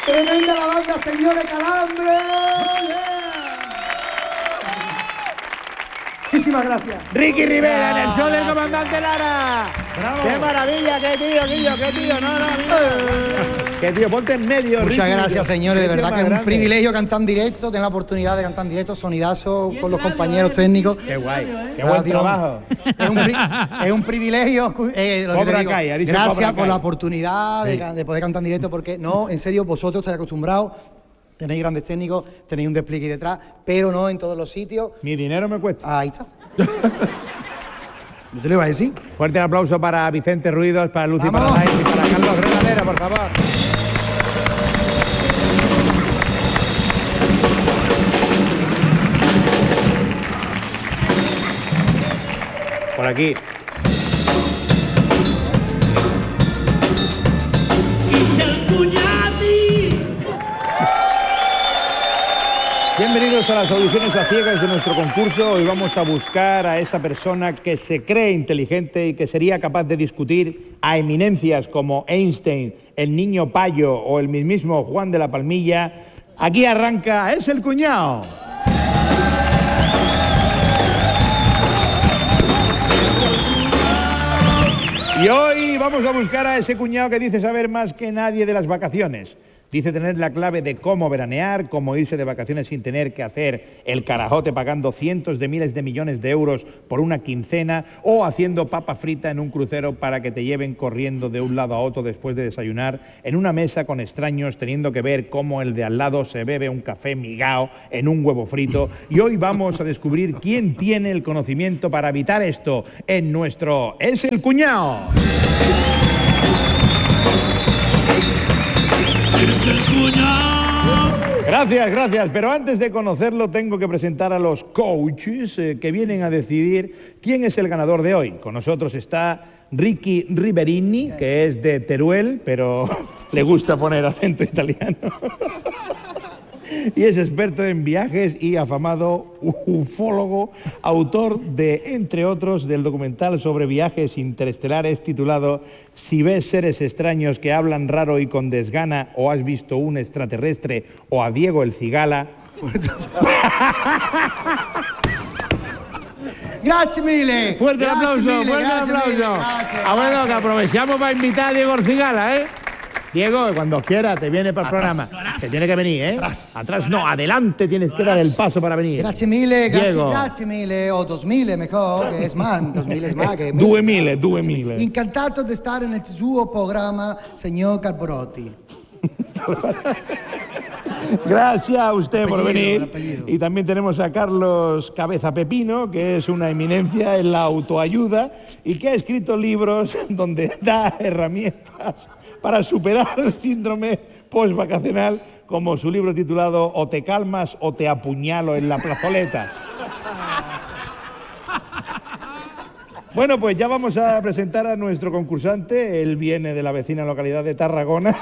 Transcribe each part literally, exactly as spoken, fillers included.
Tremenda la banda, señores Calambre. Muchísimas gracias. Ricky Rivera en el show del comandante Lara. Bravo. ¡Qué maravilla! ¡Qué tío, Guillo! ¡Qué tío! No, no, mira. ¡Qué tío! Ponte en medio, Muchas Ricky. gracias, señores. De Qué verdad tío que es más un grande. privilegio cantar en directo, tener la oportunidad de cantar en directo, sonidazo con los compañeros técnicos. ¡Qué guay! ¡Qué Ah, buen tío, trabajo! Es un, pri- es un privilegio. eh, lo que te Cobra digo. Kai, ha dicho Gracias Cobra por Kai. la oportunidad de, Sí. ca- de poder cantar en directo, porque no, en serio, vosotros estáis acostumbrados, tenéis grandes técnicos, tenéis un despliegue detrás, pero no en todos los sitios. Mi dinero me cuesta. Ahí está. Yo te lo iba a decir. Fuerte aplauso para Vicente Ruidos, para Lucy ¡Vamos! Paradise y para Carlos Regalera, por favor. Por aquí. Bienvenidos a las audiciones a ciegas de nuestro concurso. Hoy vamos a buscar a esa persona que se cree inteligente y que sería capaz de discutir a eminencias como Einstein, el niño Payo o el mismísimo Juan de la Palmilla. Aquí arranca Es el Cuñado. Y hoy vamos a buscar a ese cuñado que dice saber más que nadie de las vacaciones. Dice tener la clave de cómo veranear, cómo irse de vacaciones sin tener que hacer el carajote pagando cientos de miles de millones de euros por una quincena o haciendo papa frita en un crucero para que te lleven corriendo de un lado a otro después de desayunar en una mesa con extraños teniendo que ver cómo el de al lado se bebe un café migao en un huevo frito. Y hoy vamos a descubrir quién tiene el conocimiento para evitar esto en nuestro Es el Cuñado. Gracias, gracias. Pero antes de conocerlo tengo que presentar a los coaches eh, que vienen a decidir quién es el ganador de hoy. Con nosotros está Ricky Riverini, que es de Teruel, pero le gusta poner acento italiano. Y es experto en viajes y afamado ufólogo, autor de, entre otros, del documental sobre viajes interestelares titulado Si ves seres extraños que hablan raro y con desgana, o has visto un extraterrestre, o a Diego el Cigala. Gracias mille. Fuerte el Grazie aplauso, mille, fuerte el grazie aplauso. mille, grazie, Ah, bueno, grazie. que aprovechamos para invitar a Diego el Cigala, ¿eh? Diego, cuando quiera, te viene para el Atrás. programa. Te tiene que venir, ¿eh? Atrás. Atrás no, adelante tienes que dar el paso para venir. Grazie mille, grazie, Diego. grazie mille, o duemila mejor, che es más, duemila es más. Che Due mille, due mille. Incantato di stare nel suo programma, signor Carborotti. Gracias a usted por Apellido, venir. el apellido. Y también tenemos a Carlos Cabeza Pepino, que es una eminencia en la autoayuda y que ha escrito libros donde da herramientas para superar el síndrome postvacacional, como su libro titulado O te calmas o te apuñalo en la plazoleta. Bueno, pues ya vamos a presentar a nuestro concursante. Él viene de la vecina localidad de Tarragona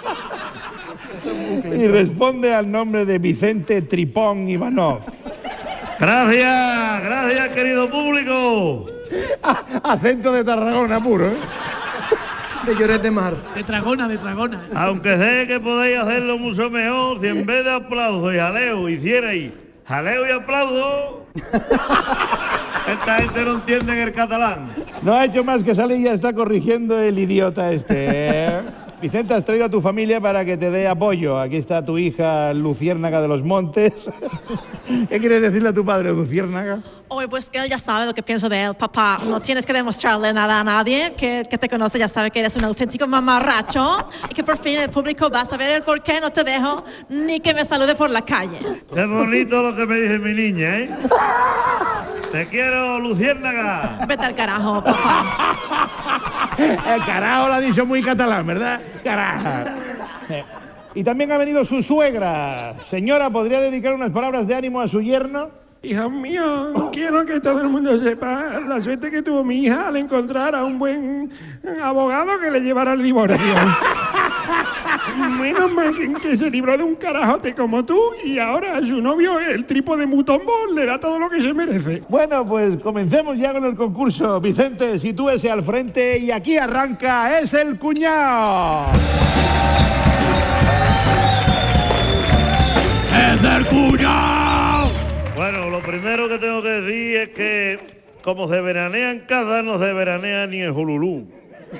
y responde al nombre de Vicente Tripón Ivanov. Gracias, gracias, querido público. Acento de Tarragona puro, ¿eh? De Lloret de Mar. De Tragona, de Tragona. Aunque sé que podéis hacerlo mucho mejor si en vez de aplauso y jaleo hicierais jaleo y aplauso. Esta gente no entiende el catalán. No ha hecho más que salir y ya está corrigiendo el idiota este. ¿eh? Vicente, has traído a tu familia para que te dé apoyo. Aquí está tu hija Luciérnaga de los Montes. ¿Qué quieres decirle a tu padre, Luciérnaga? Oye, pues que él ya sabe lo que pienso de él, papá. No tienes que demostrarle nada a nadie. Que, que te conoce ya sabe que eres un auténtico mamarracho. Y que por fin el público va a saber el por qué no te dejo ni que me salude por la calle. Qué bonito lo que me dice mi niña, ¿eh? Te quiero, Luciérnaga. Vete al carajo, papá. El carajo lo ha dicho muy catalán, ¿verdad? Carajo. Eh, Y también ha venido su suegra. Señora, ¿podría dedicar unas palabras de ánimo a su yerno? Hijo mío, quiero que todo el mundo sepa la suerte que tuvo mi hija al encontrar a un buen abogado que le llevara al divorcio. Menos mal que, que se libró de un carajote como tú y ahora a su novio, el tripo de Mutombo, le da todo lo que se merece. Bueno, pues comencemos ya con el concurso. Vicente, sitúese al frente y aquí arranca Es el Cuñado. primero que tengo que decir es que como se veranea en casa, no se veranea ni en Hululú.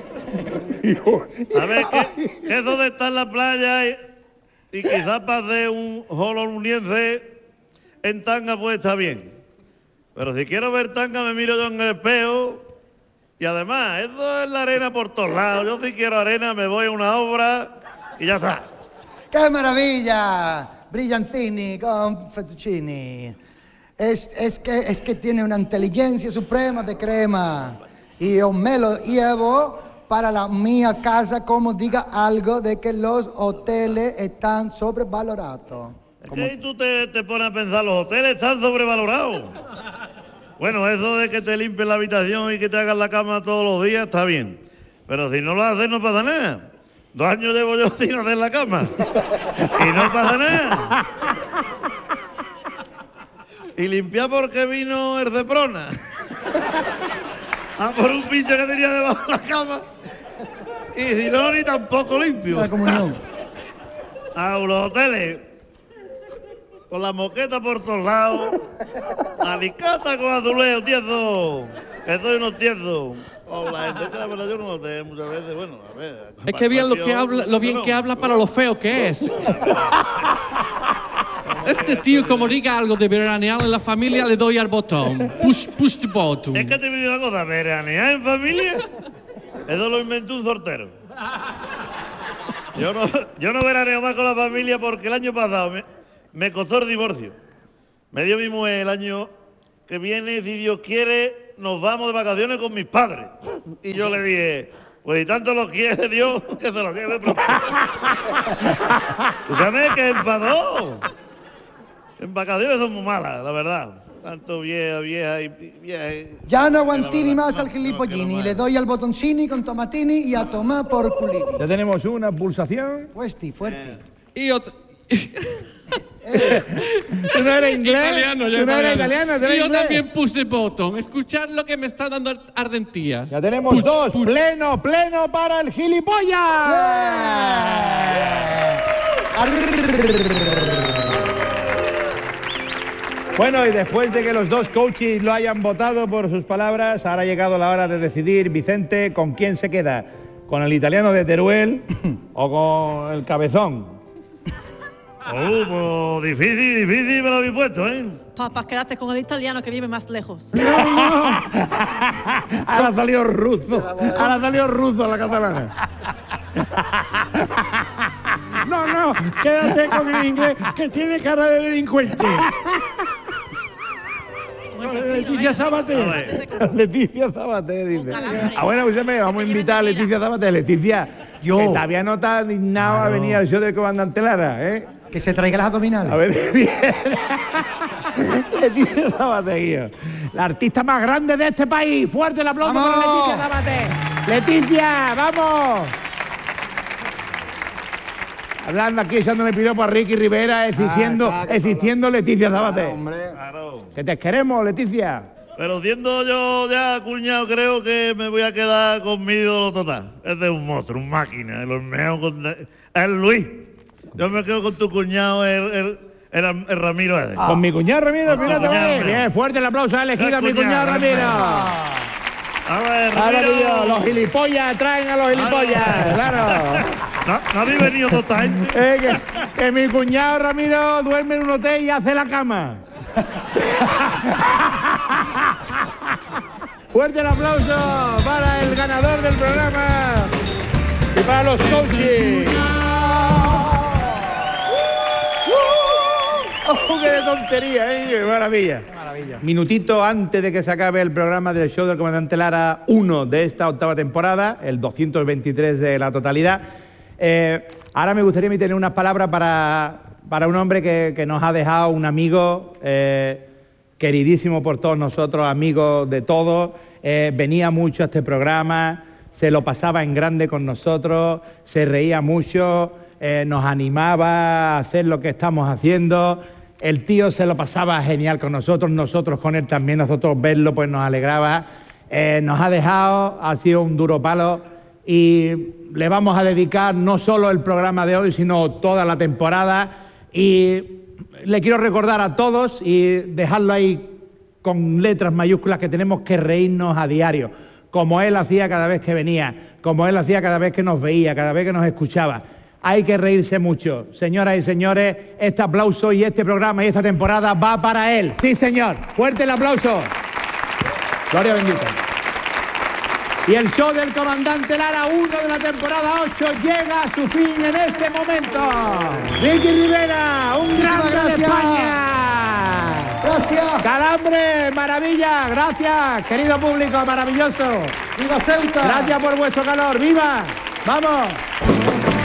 A ver, que, que eso de estar en la playa y, y quizás pase un hololuniense en tanga, pues está bien. Pero si quiero ver tanga, me miro yo en el espejo. Y además, eso es la arena por todos lados. Yo si quiero arena, me voy a una obra y ya está. ¡Qué maravilla! Brillantini con fettuccini. Es, es, que, es que tiene una inteligencia suprema de crema. Y yo me lo llevo para la mía casa como diga algo de que los hoteles están sobrevalorados. Es que ahí tú te, te pones a pensar, los hoteles están sobrevalorados. Bueno, eso de que te limpies la habitación y que te hagas la cama todos los días está bien. Pero si no lo haces, no pasa nada. Dos años llevo yo sin hacer la cama. Y no pasa nada. Y limpiar porque vino el Ceprona. A por un bicho que tenía debajo de la cama. Y si no, ni tampoco limpio. La comunión. A los hoteles. Con la moqueta por todos lados. Alicata con azulejo, tieso. Que soy unos tiesos. O la gente que la verdad yo no lo tengo muchas veces. Bueno, a ver. Es que bien lo que habla, lo bien que habla para lo feo que es. Este tío, como diga algo de veranear en la familia, le doy al botón. Push, push the button. Es que te digo una cosa, veranear en familia, eso lo inventó un sortero. Yo no, yo no veraneo más con la familia porque el año pasado me, me costó el divorcio. Me dio mi mujer el año que viene, si Dios quiere, nos vamos de vacaciones con mis padres. Y yo le dije, pues si tanto lo quiere Dios, que se lo lleve pronto. ¿Tú sabes que enfadó? En vacaciones son muy malas, la verdad. Tanto vieja, vieja y vieja. Y... Ya no aguantini más no, al gilipollini. no, Le doy al botoncini con tomatini y a tomar por culini. Ya tenemos una pulsación. Fuerte, fuerte. Y otro... ¿Tú no eres inglés? Italiano, yo ¿Tú no eres italiano. italiano? ¿Tú eres Y yo inglés? también puse botón. Escuchad lo que me está dando ardentías. Ya tenemos Puch, dos. puch. Pleno, pleno para el gilipollas. Bueno, y después de que los dos coaches lo hayan votado por sus palabras, ahora ha llegado la hora de decidir, Vicente, con quién se queda. ¿Con el italiano de Teruel o con el cabezón? Oh, pues difícil, difícil me lo habéis puesto, ¿eh? Papá, quédate con el italiano que vive más lejos. Ahora salió ruso. Ahora salió ruso la catalana. No, no, quédate con el inglés que tiene cara de delincuente. Leticia A Sabater. ver, Leticia Sabater, dice. Con calambre. Ah, bueno, escúchame, vamos a invitar a Leticia Sabater. Leticia, Yo. que todavía no está dignado a Claro. venir al show del comandante Lara, ¿eh? Que se traiga las abdominales. A ver, bien. Leticia Sabater, guío. La artista más grande de este país. Fuerte el aplauso ¡Vamos! para Leticia Sabater. Leticia, vamos. Hablando aquí, echándole piropo a Ricky Rivera, existiendo, exacto. existiendo Leticia Sabater. Ah, hombre. claro. Que te queremos, Leticia. Pero siendo yo ya cuñado, creo que me voy a quedar con mi ídolo total. Es de un monstruo, un máquina, el hormeo con... Es Luis. Yo me quedo con tu cuñado, el, el, el, el Ramiro ese. Con mi cuñado Ramiro, Con mira, tu cuñado, bien, Ramiro. bien, fuerte el aplauso, ha elegido a mi El cuñado cuñado, Ramiro. A ver, Ahora Ramiro. digo, los gilipollas traen a los gilipollas, claro. ¿No, no habéis venido toda esta gente? Eh, que, que mi cuñado Ramiro duerme en un hotel y hace la cama. Fuerte el aplauso para el ganador del programa y para los coaches. ¡Oh, qué de tontería, eh! ¡Qué maravilla! Maravilla. Minutito antes de que se acabe el programa del show del comandante Lara uno de esta octava temporada, el doscientos veintitrés de la totalidad, eh, ahora me gustaría tener unas palabras para, para un hombre que, que nos ha dejado, un amigo eh, queridísimo por todos nosotros, amigo de todos, eh, venía mucho a este programa, se lo pasaba en grande con nosotros, se reía mucho, eh, nos animaba a hacer lo que estamos haciendo. El tío se lo pasaba genial con nosotros, nosotros con él también, nosotros verlo pues nos alegraba. Eh, nos ha dejado, ha sido un duro palo y le vamos a dedicar no solo el programa de hoy, sino toda la temporada. Y le quiero recordar a todos y dejarlo ahí con letras mayúsculas que tenemos que reírnos a diario, como él hacía cada vez que venía, como él hacía cada vez que nos veía, cada vez que nos escuchaba. Hay que reírse mucho. Señoras y señores, este aplauso y este programa y esta temporada va para él. Sí, señor. Fuerte el aplauso. Gloria bendita. Y el show del comandante Lara uno de la temporada ocho llega a su fin en este momento. Ricky Rivera, un grande de España. Gracias. Calambre, maravilla, gracias, querido público, maravilloso. ¡Viva Ceuta! Gracias por vuestro calor, ¡viva! ¡Vamos!